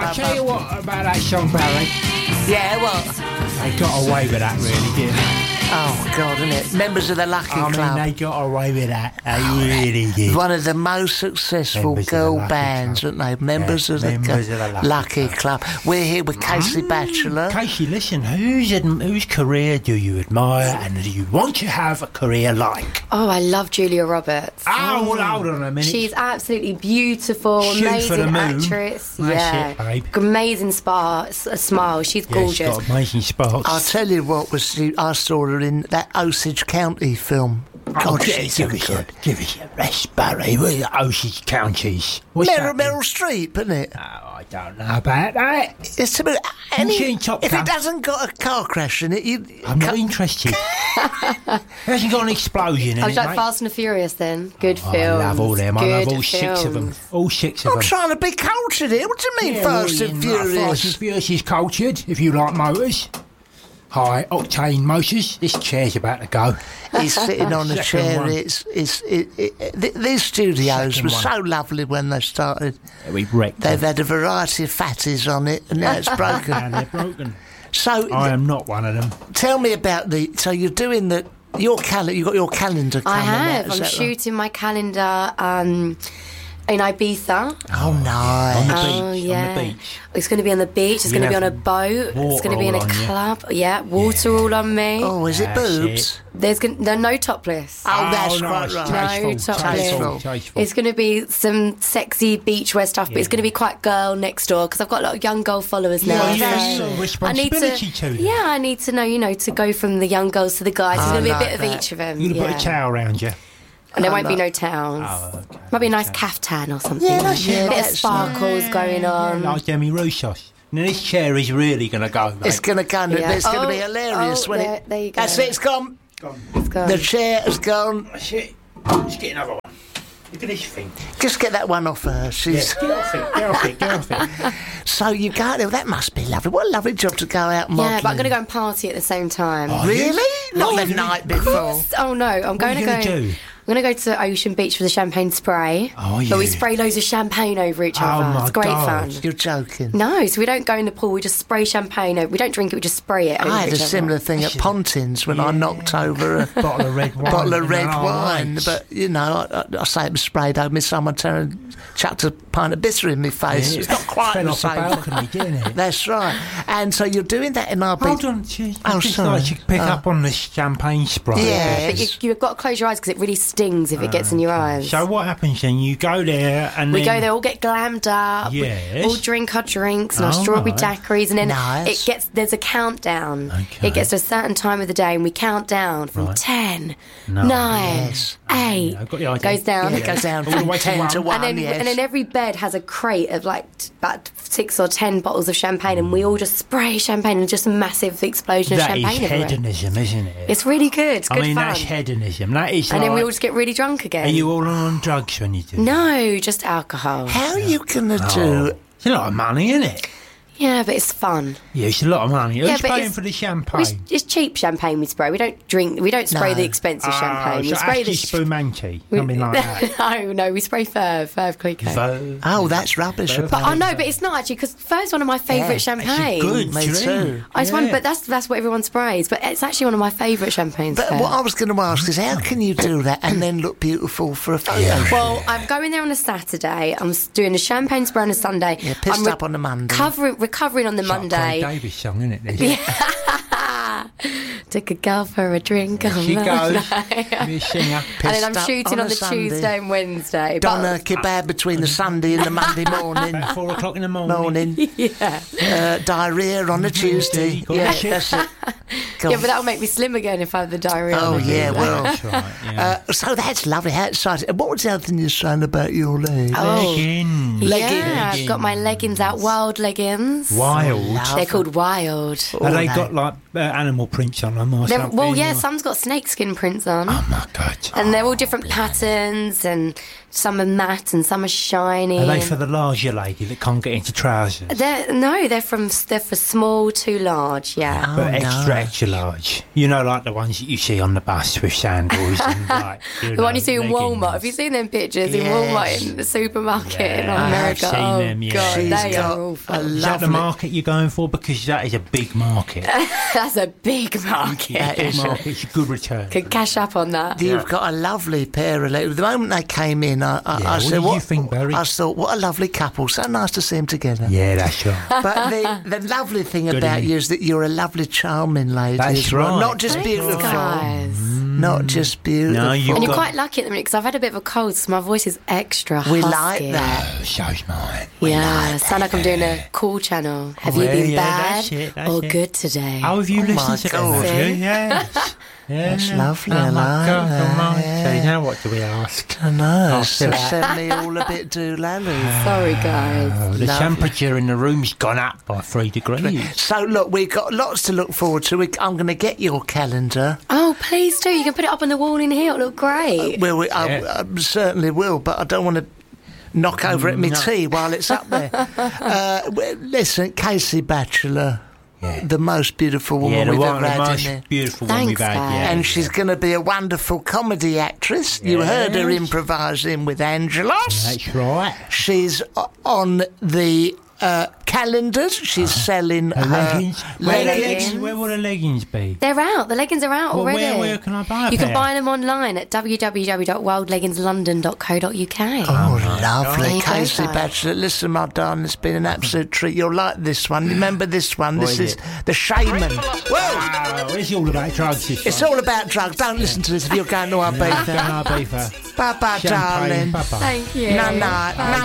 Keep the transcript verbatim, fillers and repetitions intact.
I'll tell you what about that song, Barry. Yeah, what? They got away with that, really, didn't they? Oh, God, isn't it? Members of the Lucky I Club. mean, they got away with that. They really did. One of the most successful Members of the girl Lucky bands, Club. aren't they? Members, Yeah, of, the members Cu- of the Lucky Lucky Club. Club. We're here with Casey Batchelor. Casey, listen, whose, adm- whose career do you admire and do you want to have a career like? Oh, I love Julia Roberts. Oh, well, hold on a minute. She's absolutely beautiful, Shoot for amazing the moon. actress. That's yeah, it, babe. amazing spa, s- a smile. She's Yeah, gorgeous. she's got amazing sparks. I'll tell you what was the, I saw her in that Osage County film. God, Oh, she's so give us good. a, give us a rest, Barry. We're the Osage counties. What's Meryl, that? Meryl Streep, isn't it? Oh, I don't know about that. It's about any, she in Top if Gun? it hasn't got a car crash in it, you. I'm not ca- interested. It hasn't got an explosion in I it, was like mate. Fast and the Furious then. Good Oh, film. I love all them. I love Good all six of them. films. All six of I'm them. trying to be cultured here. What do you mean, Yeah, Fast well, and you know, Furious? Fast and Furious is cultured, if you like motors. High octane motors. This chair's about to go. He's sitting on a Second chair. one. It's, it's, it, it, th- these studios Second were one. so lovely when they started. We wrecked They've them. had a variety of fatties on it, and now it's And broken. they're broken. So, I am not one of them. tell me about the. So you're doing the your calendar. You got your calendar I coming out. have. is I'm that right? shooting my calendar um, in Ibiza. Oh, On nice. the Oh, beach. yeah. On the beach. It's going to be on the beach. It's You're going to be on gonna a boat. It's water going to be in a all on you. club. Yeah, water all on me. Oh, is it That's boobs? it. There's gonna, no, no topless. Oh, that's nice. quite right. No, Tasteful, topless. tasteful, tasteful. It's going to be some sexy beachwear stuff, but it's Yeah. going to be quite girl next door because I've got a lot of young girl followers now. Yeah, you that's have so some I need responsibility to them. Yeah, I need to know, you know, to go from the young girls to the guys. There's I going to be a like bit of that. each of them. You're going to yeah. put a towel around you. And there I won't be like- no towels. Oh, okay. Might be a nice Okay. caftan or something. Yeah, that's- yeah, a bit of that's sparkles going on. Like Demi Roussos. Now this chair is really going to go, mate. It's going to go. Yeah. It's going to Oh, be hilarious oh, when there- it. there you go. That's it. It's gone. It's gone. The chair has gone. That's it. Let's get another one. Look at this thing. Just get that one off her. She's. Get off it, get off it, get off it. So you go there. That must be lovely. What a lovely job to go out modelling. Yeah, but I'm going to go and party at the same time. Oh, Really? Not What are the you gonna- night before. Oh no, I'm What are going you to gonna go. do? I'm going to go to Ocean Beach for the champagne spray. Oh, But we yeah. spray loads of champagne over each Oh, other. my It's great God. fun. You're joking. No, so we don't go in the pool. We just spray champagne over. We don't drink it. We just spray it over I had a each other. similar thing at Pontins when I knocked over a Bottle of red wine. bottle of and red an old wine. ice. But, you know, I, I, I say it was sprayed over me. Someone turned, chucked a pint of bitter in my face. Yeah, It's not quite fell the off the same. balcony, didn't it? That's right. And so you're doing that in our Hold beach. on, geez, Oh, I'd just sorry. like to pick Oh. up on the champagne spray. Yeah. But you, you've got to close your eyes because it really stings if it gets in your eyes. So what happens then? You go there and we then go there, all get glammed up. we Yes. all drink our drinks and our Oh, strawberry right. daiquiris, and then Nice. it gets. There's a countdown. Okay. It gets to a certain time of the day, and we count down from Right. ten, No. nine, Yes. eight. Yeah, I've got the idea. Goes down. It goes down All the from way to ten one. to one, And then, yes. and then every bed has a crate of like t- about six or ten bottles of champagne, and we all just spray champagne and just a massive explosion of That is champagne everywhere. hedonism, isn't it? It's really good. It's I good mean, fun. that's hedonism. That is and like, then we all just get really drunk again. Are you all on drugs when you do that? No, just alcohol. How are you going to Oh, do... it's a lot of money, isn't it? Yeah, but it's fun. Yeah, it's a lot of money. Who's Yeah, but paying it's- for the We, champagne? it's cheap champagne we spray. We don't drink. We don't spray No. the expensive champagne. We so spray the. Ashley Spumante, we- something like that. no, no, we spray Ferv, Ferv Clicquot. Vo- Oh, that's rubbish. But I know, but it's not actually because Ferv's one of my favourite Yeah, champagnes. good Me drink. too. I just wonder, Yeah. but that's that's what everyone sprays. But it's actually one of my favourite champagnes. But Ferv. what I was going to ask is, how can you do that and then look beautiful for a photo? Yeah. Well, I'm going there on a Saturday. I'm s- doing a champagne spray on a Sunday. Yeah, pissed I'm up on the Monday. Recovering, recovering on the It's like a Monday. Craig Davis song, isn't it? This? Took a girl for a drink on She Monday. goes. Be a singer. And then I'm Pissed up shooting on on, a the Sunday. Tuesday and Wednesday. Done a But, kebab between the Sunday and the Monday morning. About four o'clock in the morning. Morning. yeah. Uh, diarrhea on a Tuesday. Got Yeah, the that's it. Go Yeah, on. but that'll make me slim again if I have the diarrhea. Oh, on it. yeah, well. That's right, yeah. Uh, so that's lovely. How exciting. And what was the other thing you were saying about your leg? Oh. Leggings. Yeah, I've got my leggings out, wild leggings. Wild. They're called Wild. Have they no. got like uh, animal prints on them or They're, something? well, yeah, or- some's got snakeskin prints on. Oh my god. And they're all different patterns and some are matte and some are shiny. Are they and- for the larger lady that can't get into trousers? They're, no, they're from they're for small to large. Yeah. But Oh, extra, no. extra large. You know, like the ones that you see on the bus with sandals and like. You The know, one you see in leggings. Walmart. Have you seen them pictures in Yes. Walmart in the supermarket in Yeah, I have America? seen oh them, yeah. God, She's they got are awful. a Is that the lovely- market you're going for? Because that is a big market. That's a big market. That Big is a- market. It's a good return. Could cash up on that. You've got a lovely pair of legs. The moment they came in, I, I, Yeah, I what said, did "What?" you think, Barry? I thought, "What a lovely couple! So nice to see them together." Yeah, that's right. But the, the lovely thing Good about evening. you is that you're a lovely, charming lady. That's as well. right. Not just Thanks, beautiful, guys. not just beautiful. No, you've And you're got- quite lucky at the minute because I've had a bit of a cold, so my voice is extra We husky. like that. Oh, so's mine. Yeah, sound like I'm doing a cool channel. Have Oh, you yeah, been yeah, bad that's it, that's or it. good today? How have you Oh, my listened to God. them? have you? See? Yes. Yeah. That's lovely, Oh, I my like God, that, almighty. yeah. Now what do we ask? I know. After So that. send me all a bit doolally. Sorry, guys. Oh, the Lovely. temperature in the room's gone up by three degrees. So look, we've got lots to look forward to. We, I'm going to get your calendar. Oh, please do. You can put it up on the wall in here. It'll look great. Well, we, Yeah. I, I certainly will, but I don't want to knock over at me No. tea while it's up there. uh, well, listen, Casey Batchelor, Yeah. the most beautiful woman Yeah, the we've one, ever the had most in here. beautiful one Thanks, we've had. guys. Yeah, And she's going to be a wonderful comedy actress. You heard her Yes. improvising with Angelos. That's right. She's o- on the uh, calendars. She's selling Her her leggings. Where, the leggings. leggings. Where will the leggings be? They're out. The leggings are out Well, already. where- where can I buy a You can pair? buy them online at w w w dot wild leggings london dot co dot u k. Oh, There lovely. you go, Casey guys. Batchelor, listen, my darling, it's been an absolute treat. You'll like this one. Remember this one? What This is is it? The Shaman. Whoa! Oh, it's all about drugs. This It's one. all about drugs. Don't listen to this if you're going to Yeah, Ibiza. Ibiza. Bye-bye, Champagne. darling. Bye-bye. Thank you. Night-night. Bye.